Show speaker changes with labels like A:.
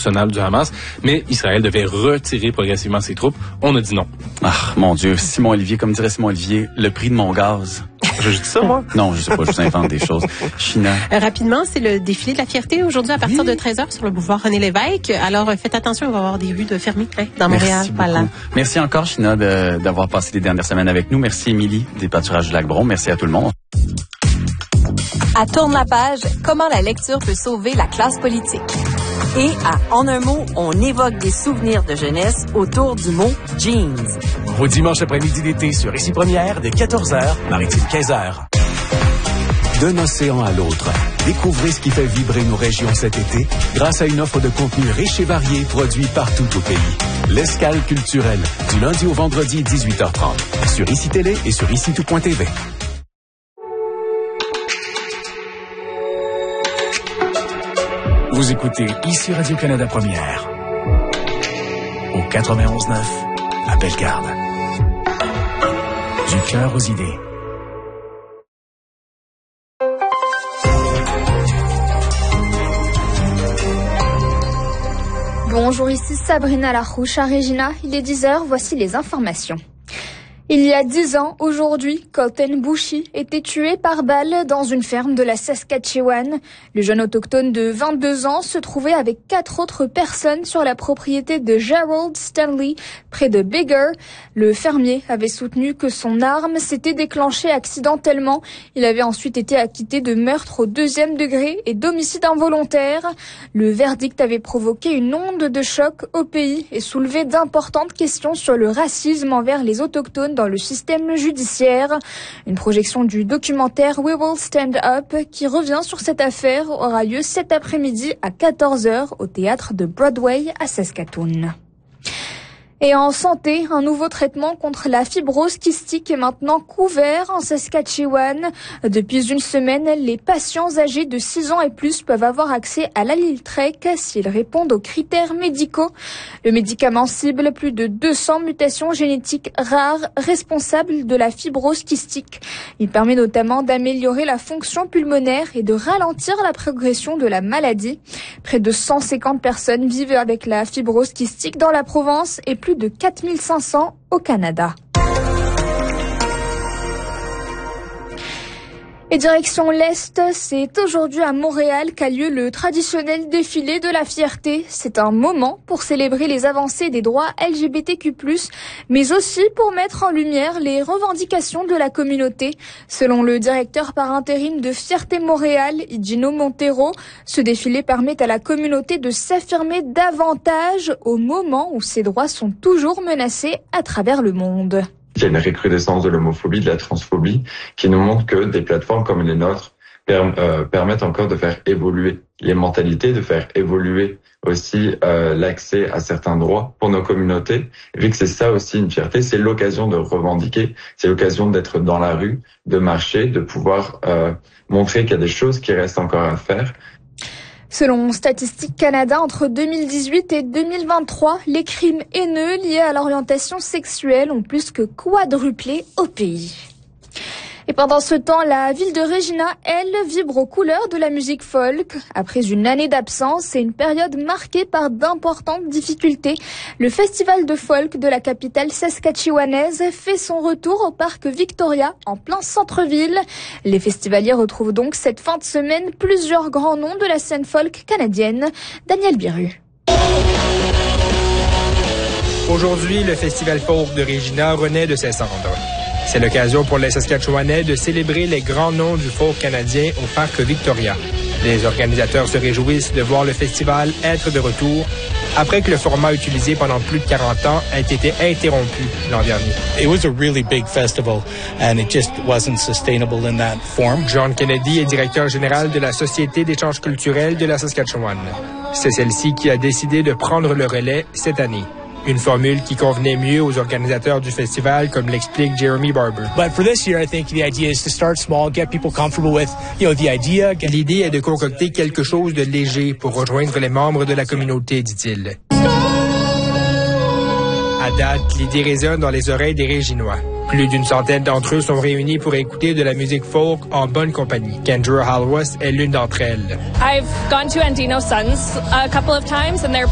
A: arsenal du Hamas, mais Israël devait retirer progressivement ses troupes. On a dit non.
B: Ah, mon Dieu, Simon-Olivier, comme dirait Simon-Olivier, le prix de mon gaz.
A: Je dis ça, moi?
B: Non, je sais pas, je vous invente des choses. China.
C: Rapidement, c'est le défilé de la fierté aujourd'hui à partir de 13h sur le boulevard René Lévesque. Alors, faites attention, il va y avoir des rues de fermées dans Montréal.
B: Voilà. Merci encore, China, d'avoir passé les dernières semaines avec nous. Merci, Émilie, des Pâturages du Lac-Brome. Merci à tout le monde.
D: À Tourne la page, comment la lecture peut sauver la classe politique. Et à En un mot, on évoque des souvenirs de jeunesse autour du mot jeans.
E: Vos dimanches après-midi d'été sur Ici Première, dès 14h, Maritime 15h. D'un océan à l'autre, découvrez ce qui fait vibrer nos régions cet été grâce à une offre de contenu riche et varié produit partout au pays. L'Escale culturelle, du lundi au vendredi 18h30, sur Ici Télé et sur ICITout.tv. Vous écoutez Ici Radio-Canada Première, au 91.9, à Bellegarde. Du cœur aux idées.
F: Bonjour, ici Sabrina Larouche à Regina. Il est 10h, voici les informations. Il y a 10 ans, aujourd'hui, Colton Bouchy était tué par balle dans une ferme de la Saskatchewan. Le jeune autochtone de 22 ans se trouvait avec 4 autres personnes sur la propriété de Gerald Stanley, près de Biggar. Le fermier avait soutenu que son arme s'était déclenchée accidentellement. Il avait ensuite été acquitté de meurtre au 2e degré et d'homicide involontaire. Le verdict avait provoqué une onde de choc au pays et soulevé d'importantes questions sur le racisme envers les autochtones dans le système judiciaire. Une projection du documentaire We Will Stand Up qui revient sur cette affaire aura lieu cet après-midi à 14h au théâtre de Broadway à Saskatoon. Et en santé, un nouveau traitement contre la fibrose kystique est maintenant couvert en Saskatchewan. Depuis une semaine, les patients âgés de 6 ans et plus peuvent avoir accès à l'Aliltrek s'ils répondent aux critères médicaux. Le médicament cible plus de 200 mutations génétiques rares responsables de la fibrose kystique. Il permet notamment d'améliorer la fonction pulmonaire et de ralentir la progression de la maladie. Près de 150 personnes vivent avec la fibrose kystique dans la province et plus de 4500 au Canada. Et direction l'Est, c'est aujourd'hui à Montréal qu'a lieu le traditionnel défilé de la fierté. C'est un moment pour célébrer les avancées des droits LGBTQ+, mais aussi pour mettre en lumière les revendications de la communauté. Selon le directeur par intérim de Fierté Montréal, Gino Montero, ce défilé permet à la communauté de s'affirmer davantage au moment où ses droits sont toujours menacés à travers le monde.
G: Il y a une recrudescence de l'homophobie, de la transphobie, qui nous montre que des plateformes comme les nôtres permettent encore de faire évoluer les mentalités, de faire évoluer aussi l'accès à certains droits pour nos communautés. Vu que c'est ça aussi une fierté, c'est l'occasion de revendiquer, c'est l'occasion d'être dans la rue, de marcher, de pouvoir montrer qu'il y a des choses qui restent encore à faire.
F: Selon Statistique Canada, entre 2018 et 2023, les crimes haineux liés à l'orientation sexuelle ont plus que quadruplé au pays. Et pendant ce temps, la ville de Regina, elle, vibre aux couleurs de la musique folk. Après une année d'absence et une période marquée par d'importantes difficultés, le festival de folk de la capitale saskatchewanaise fait son retour au parc Victoria, en plein centre-ville. Les festivaliers retrouvent donc cette fin de semaine plusieurs grands noms de la scène folk canadienne. Daniel Biru.
H: Aujourd'hui, le festival folk de Regina renaît de ses cendres. C'est l'occasion pour les Saskatchewanais de célébrer les grands noms du folk canadien au parc Victoria. Les organisateurs se réjouissent de voir le festival être de retour après que le format utilisé pendant plus de 40 ans ait été interrompu l'an dernier.
I: It was a really big festival and it just wasn't sustainable in that form.
H: John Kennedy est directeur général de la Société d'échange culturel de la Saskatchewan. C'est celle-ci qui a décidé de prendre le relais cette année. Une formule qui convenait mieux aux organisateurs du festival, comme l'explique Jeremy Barber.
I: But for this year, I think the idea is to start small, get people comfortable with, the idea.
H: L'idée est de concocter quelque chose de léger pour rejoindre les membres de la communauté, dit-il. À date, l'idée résonne dans les oreilles des Réginois. Plus d'une centaine d'entre eux sont réunis pour écouter de la musique folk en bonne compagnie. Kendra Halwas est l'une d'entre elles.
J: I've gone to Andino Sons a couple of times and they're